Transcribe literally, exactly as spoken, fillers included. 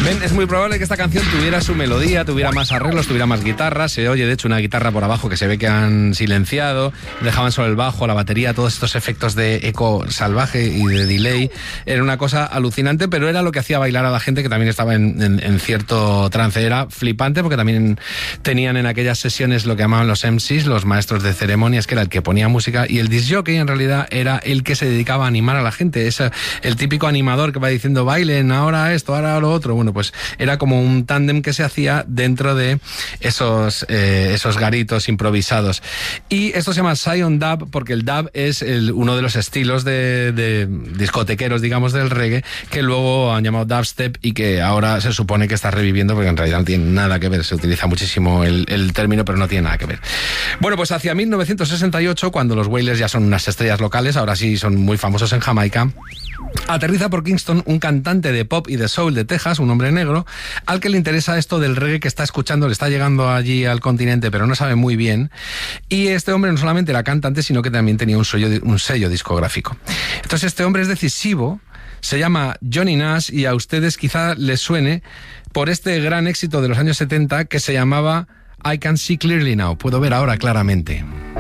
Ven, es muy probable que esta canción tuviera su melodía, tuviera más arreglos, tuviera más guitarras. Se oye, de hecho, una guitarra por abajo que se ve que han silenciado. Dejaban solo el bajo, la batería, todos estos efectos de eco salvaje y de delay. Era una cosa alucinante, pero era lo que hacía bailar a la gente, que también estaba en, en, en cierto trance. Era flipante porque también tenían en aquellas sesiones lo que llamaban los M Cs, los maestros de ceremonias, que era el que ponía música, y el disc jockey en realidad era el que se dedicaba a animar a la gente. Es el típico animador que va diciendo bailen, ahora esto, ahora lo otro. Bueno, pues era como un tándem que se hacía dentro de esos, eh, esos garitos improvisados. Y esto se llama Zion Dub porque el dub es el, uno de los estilos de, de discotequeros, digamos, del reggae, que luego han llamado dubstep y que ahora se supone que está reviviendo, porque en realidad no tiene nada que ver. Se utiliza muchísimo el, el término, pero no tiene nada que ver. Bueno, pues hacia mil novecientos sesenta y ocho, cuando los Wailers ya son unas estrellas locales, ahora sí son muy famosos en Jamaica, aterriza por Kingston un cantante de pop y de soul de Texas, un hombre negro, al que le interesa esto del reggae que está escuchando, le está llegando allí al continente, pero no sabe muy bien. Y este hombre no solamente era cantante, sino que también tenía un sello, un sello discográfico. Entonces este hombre es decisivo, se llama Johnny Nash, y a ustedes quizá les suene por este gran éxito de los años setenta que se llamaba I Can See Clearly Now, puedo ver ahora claramente.